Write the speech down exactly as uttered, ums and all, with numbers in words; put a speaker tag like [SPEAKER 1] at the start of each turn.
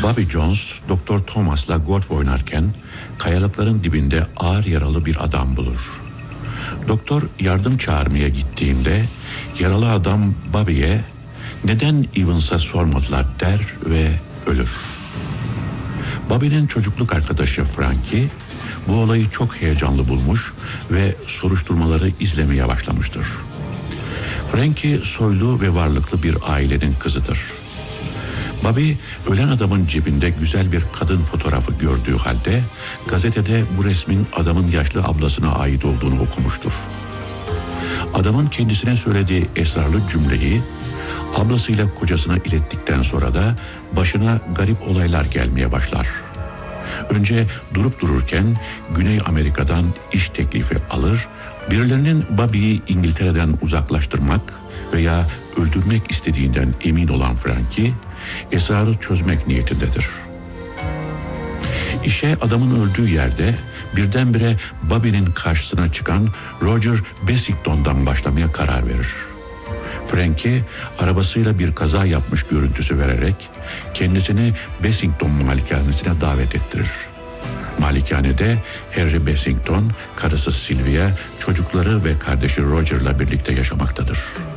[SPEAKER 1] Bobby Jones, Doktor Thomas'la golf oynarken kayalıkların dibinde ağır yaralı bir adam bulur. Doktor yardım çağırmaya gittiğinde yaralı adam Bobby'ye neden Evans'a sormadılar der ve ölür. Bobby'nin çocukluk arkadaşı Frankie bu olayı çok heyecanlı bulmuş ve soruşturmaları izlemeye başlamıştır. Frankie soylu ve varlıklı bir ailenin kızıdır. Bobby ölen adamın cebinde güzel bir kadın fotoğrafı gördüğü halde gazetede bu resmin adamın yaşlı ablasına ait olduğunu okumuştur. Adamın kendisine söylediği esrarlı cümleyi ablasıyla kocasına ilettikten sonra da başına garip olaylar gelmeye başlar. Önce durup dururken Güney Amerika'dan iş teklifi alır, birilerinin Bobby'yi İngiltere'den uzaklaştırmak veya öldürmek istediğinden emin olan Frankie, esrarı çözmek niyetindedir. İşe adamın öldüğü yerde birdenbire Bobby'nin karşısına çıkan Roger Bessington'dan başlamaya karar verir. Frankie arabasıyla bir kaza yapmış görüntüsü vererek kendisini Bessington malikanesine davet ettirir. Malikanede Harry Bessington, karısı Sylvia, çocukları ve kardeşi Roger'la birlikte yaşamaktadır.